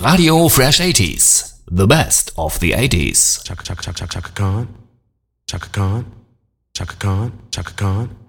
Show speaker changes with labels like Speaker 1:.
Speaker 1: Radio Fresh 80s. The best of the 80s.
Speaker 2: Chaka Khan, Chaka Khan, Chaka Khan, Chaka Khan.